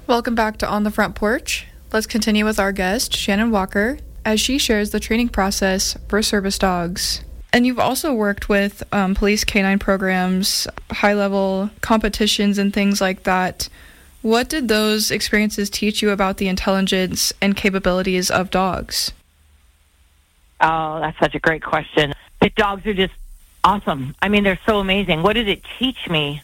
Welcome back to On the Front Porch. Let's continue with our guest, Shannon Walker, as she shares the training process for service dogs. And you've also worked with police canine programs, high-level competitions, and things like that. What did those experiences teach you about the intelligence and capabilities of dogs? Oh, that's such a great question. The dogs are just awesome. I mean, they're so amazing. What did it teach me?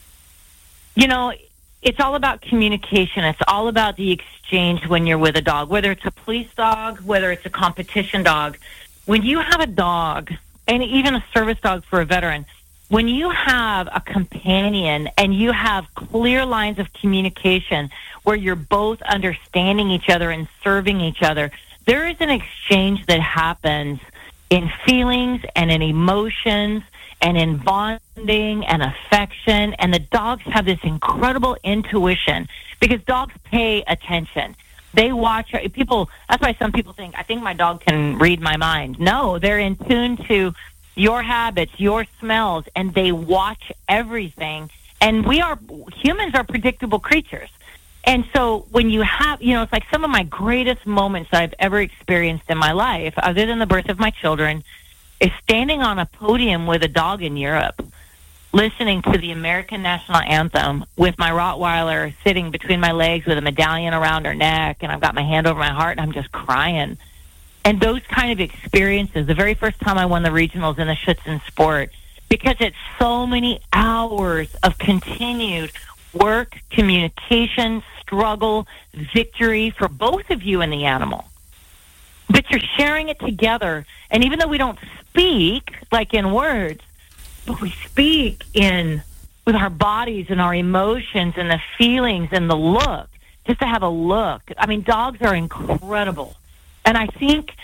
You know, it's all about communication. It's all about the exchange when you're with a dog, whether it's a police dog, whether it's a competition dog. When you have a dog, and even a service dog for a veteran, when you have a companion and you have clear lines of communication where you're both understanding each other and serving each other, there is an exchange that happens in feelings and in emotions and in bonding and affection. And the dogs have this incredible intuition because dogs pay attention. They watch people. That's why some people think, I think my dog can read my mind. No, they're in tune to your habits, your smells, and they watch everything. And humans are predictable creatures. And so when you have, it's like some of my greatest moments I've ever experienced in my life, other than the birth of my children, is standing on a podium with a dog in Europe, listening to the American national anthem with my Rottweiler sitting between my legs with a medallion around her neck, and I've got my hand over my heart, and I'm just crying. And those kind of experiences, the very first time I won the regionals in the Schützen sport, because it's so many hours of continued work, communication, struggle, victory for both of you and the animal. But you're sharing it together. And even though we don't speak like in words, but we speak with our bodies and our emotions and the feelings and the look, just to have a look. I mean, dogs are incredible. And I think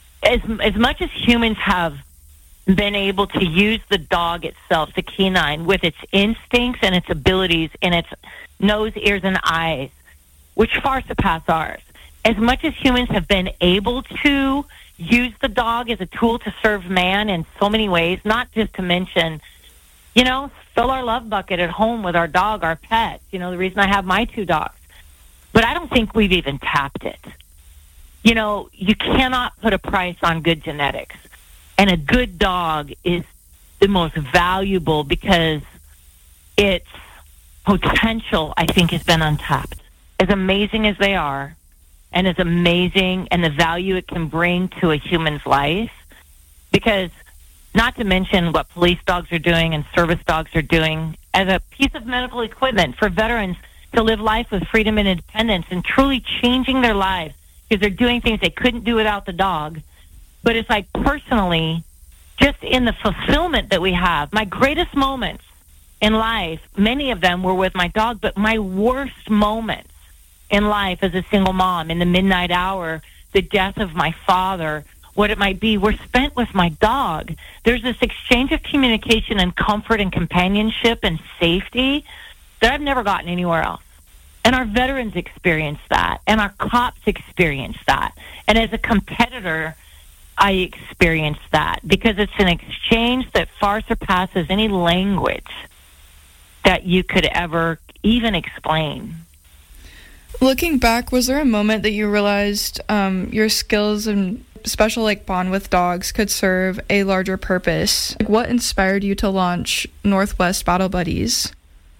as much as humans have been able to use the dog itself, the canine, with its instincts and its abilities in its nose, ears, and eyes, which far surpass ours, as much as humans have been able to use the dog as a tool to serve man in so many ways, not just to mention, fill our love bucket at home with our dog, our pet, the reason I have my 2 dogs. But I don't think we've even tapped it. You cannot put a price on good genetics. And a good dog is the most valuable because its potential, I think, has been untapped. As amazing as they are, and as amazing and the value it can bring to a human's life, because not to mention what police dogs are doing and service dogs are doing as a piece of medical equipment for veterans to live life with freedom and independence and truly changing their lives because they're doing things they couldn't do without the dog. But it's like personally, just in the fulfillment that we have, my greatest moments in life, many of them were with my dog, but my worst moments in life as a single mom, in the midnight hour, the death of my father, what it might be, were spent with my dog. There's this exchange of communication and comfort and companionship and safety that I've never gotten anywhere else. And our veterans experience that, and our cops experience that. And as a competitor, I experience that because it's an exchange that far surpasses any language that you could ever even explain. Looking back, was there a moment that you realized your skills and special bond with dogs could serve a larger purpose? What inspired you to launch Northwest Battle Buddies?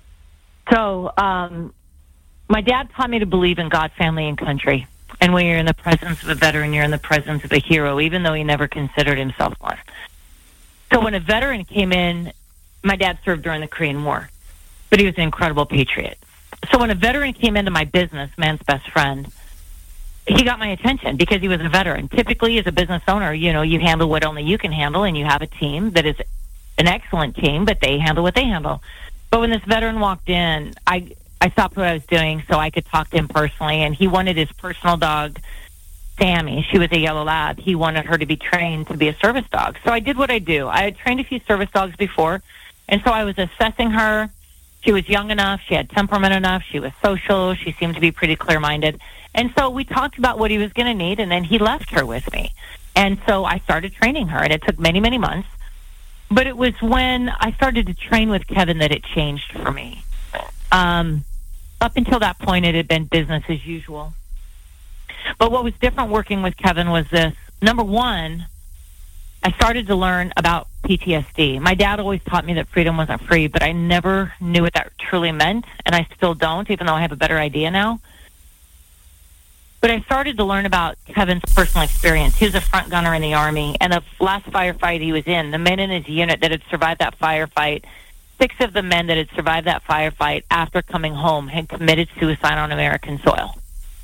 So, my dad taught me to believe in God, family, and country. And when you're in the presence of a veteran, you're in the presence of a hero, even though he never considered himself one. So when a veteran came in, my dad served during the Korean War, but he was an incredible patriot. So when a veteran came into my business, Man's Best Friend, he got my attention because he was a veteran. Typically, as a business owner, you handle what only you can handle, and you have a team that is an excellent team, but they handle what they handle. But when this veteran walked in, I stopped what I was doing so I could talk to him personally, and he wanted his personal dog, Sammy. She was a yellow lab. He wanted her to be trained to be a service dog. So I did what I do. I had trained a few service dogs before, and so I was assessing her. She was young enough. She had temperament enough. She was social. She seemed to be pretty clear-minded. And so we talked about what he was going to need, and then he left her with me. And so I started training her, and it took many, many months. But it was when I started to train with Kevin that it changed for me. Up until that point, it had been business as usual. But what was different working with Kevin was this. Number one, I started to learn about PTSD. My dad always taught me that freedom wasn't free, but I never knew what that truly meant, and I still don't, even though I have a better idea now. But I started to learn about Kevin's personal experience. He was a front gunner in the Army, and the last firefight he was in, the men in his unit that had survived that firefight, 6 of the men that had survived that firefight after coming home had committed suicide on American soil.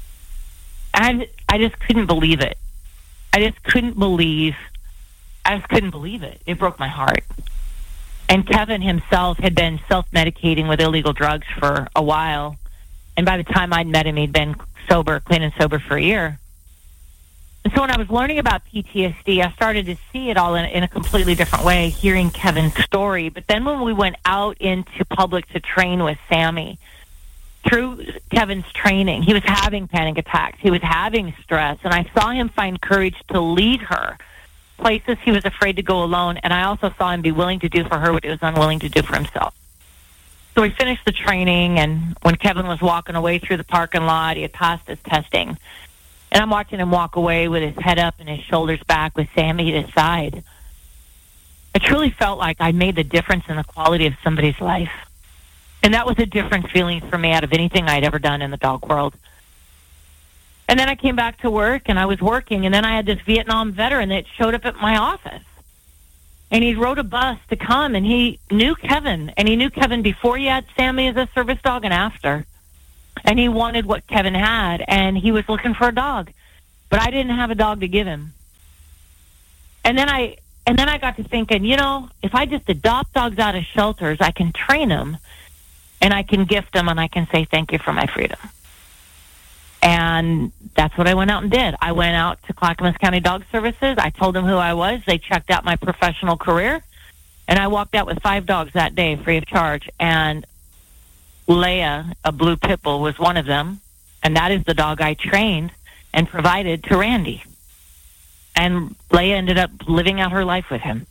And I just couldn't believe it. I just couldn't believe it. It broke my heart. And Kevin himself had been self-medicating with illegal drugs for a while. And by the time I'd met him, he'd been clean and sober for a year. And so when I was learning about PTSD, I started to see it all in a completely different way, hearing Kevin's story. But then when we went out into public to train with Sammy, through Kevin's training, he was having panic attacks. He was having stress. And I saw him find courage to lead her places he was afraid to go alone. And I also saw him be willing to do for her what he was unwilling to do for himself. So we finished the training, and when Kevin was walking away through the parking lot, he had passed his testing. And I'm watching him walk away with his head up and his shoulders back with Sammy at his side. I truly felt like I made the difference in the quality of somebody's life. And that was a different feeling for me out of anything I'd ever done in the dog world. And then I came back to work, and I was working, and then I had this Vietnam veteran that showed up at my office. And he rode a bus to come, and he knew Kevin. And he knew Kevin before he had Sammy as a service dog and after. And he wanted what Kevin had, and he was looking for a dog. But I didn't have a dog to give him. And then I got to thinking, if I just adopt dogs out of shelters, I can train them, and I can gift them, and I can say thank you for my freedom. And that's what I went out and did. I went out to Clackamas County Dog Services. I told them who I was. They checked out my professional career. And I walked out with 5 dogs that day, free of charge. And Leia, a blue pit bull, was one of them. And that is the dog I trained and provided to Randy. And Leia ended up living out her life with him.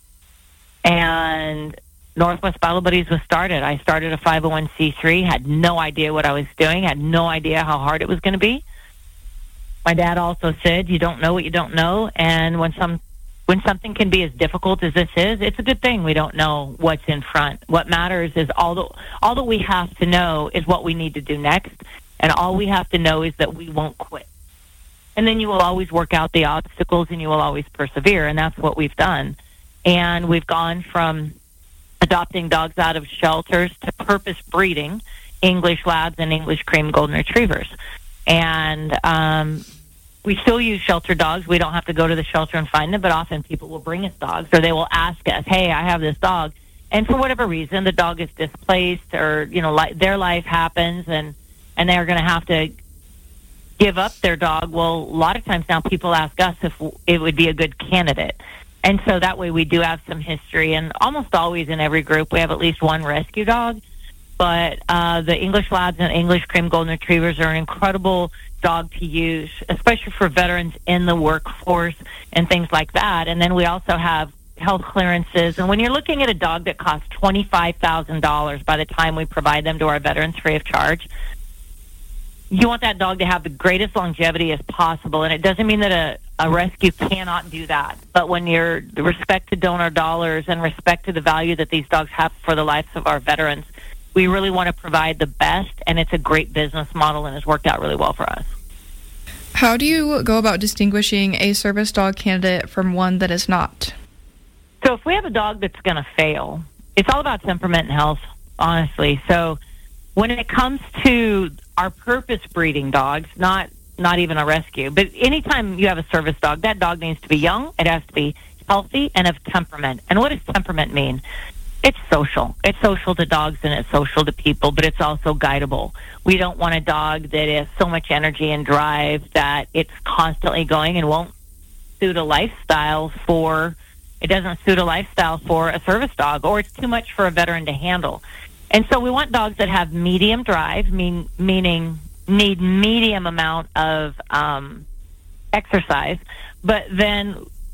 And Northwest Battle Buddies was started. I started a 501c3, had no idea what I was doing, had no idea how hard it was going to be. My dad also said, you don't know what you don't know, and when something can be as difficult as this is, it's a good thing we don't know what's in front. What matters is all that we have to know is what we need to do next, and all we have to know is that we won't quit. And then you will always work out the obstacles, and you will always persevere, and that's what we've done. And we've gone from adopting dogs out of shelters to purpose breeding English Labs and English Cream Golden Retrievers. And we still use shelter dogs. We don't have to go to the shelter and find them, but often people will bring us dogs, or they will ask us, hey, I have this dog. And for whatever reason, the dog is displaced, or, their life happens, and they're going to have to give up their dog. Well, a lot of times now people ask us if it would be a good candidate. And so that way we do have some history, and almost always in every group we have at least one rescue dog. But the English Labs and English Cream Golden Retrievers are an incredible dog to use, especially for veterans in the workforce and things like that. And then we also have health clearances. And when you're looking at a dog that costs $25,000 by the time we provide them to our veterans free of charge, you want that dog to have the greatest longevity as possible. And it doesn't mean that a rescue cannot do that. But when you're respect to donor dollars and respect to the value that these dogs have for the lives of our veterans, we really want to provide the best, and it's a great business model and has worked out really well for us. How do you go about distinguishing a service dog candidate from one that is not? So if we have a dog that's going to fail, it's all about temperament and health, honestly. So when it comes to our purpose breeding dogs, not even a rescue, but anytime you have a service dog, that dog needs to be young, it has to be healthy, and of temperament. And what does temperament mean? It's social. It's social to dogs and it's social to people, but it's also guidable. We don't want a dog that has so much energy and drive that it's constantly going and won't suit a lifestyle for, it doesn't suit a lifestyle for a service dog, or it's too much for a veteran to handle. And so we want dogs that have medium drive, meaning need medium amount of exercise, but then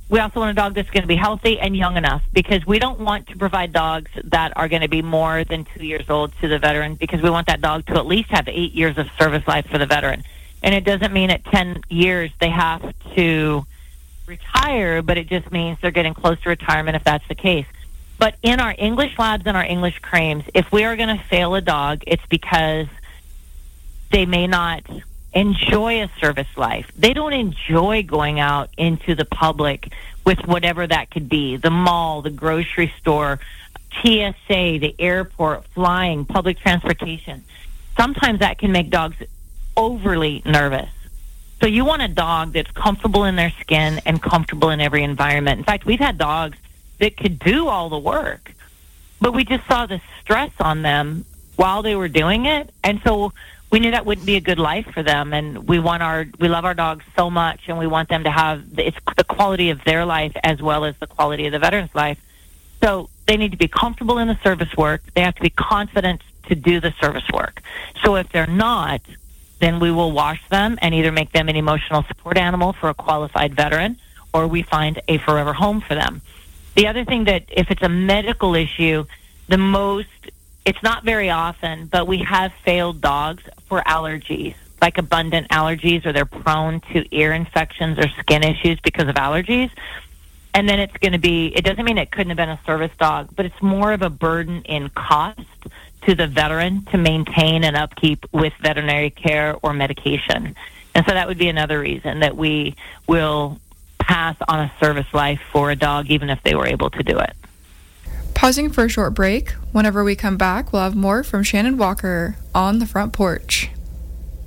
we also want a dog that's going to be healthy and young enough, because we don't want to provide dogs that are going to be more than 2 years old to the veteran, because we want that dog to at least have 8 years of service life for the veteran. And it doesn't mean at 10 years they have to retire, but it just means they're getting close to retirement if that's the case. But in our English labs and our English creams, if we are going to fail a dog, it's because they may not enjoy a service life. They don't enjoy going out into the public with whatever that could be, the mall, the grocery store, TSA, the airport, flying, public transportation. Sometimes that can make dogs overly nervous. So you want a dog that's comfortable in their skin and comfortable in every environment. In fact, we've had dogs that could do all the work, but we just saw the stress on them while they were doing it. And so we knew that wouldn't be a good life for them. And we love our dogs so much, and we want them to have it's the quality of their life as well as the quality of the veteran's life. So they need to be comfortable in the service work. They have to be confident to do the service work. So if they're not, then we will wash them and either make them an emotional support animal for a qualified veteran, or we find a forever home for them. The other thing, that if it's a medical issue, it's not very often, but we have failed dogs for allergies, like abundant allergies, or they're prone to ear infections or skin issues because of allergies. And then it doesn't mean it couldn't have been a service dog, but it's more of a burden in cost to the veteran to maintain and upkeep with veterinary care or medication. And so that would be another reason that we will pass on a service life for a dog, even if they were able to do it. Pausing for a short break. Whenever we come back, we'll have more from Shannon Walker on the front porch.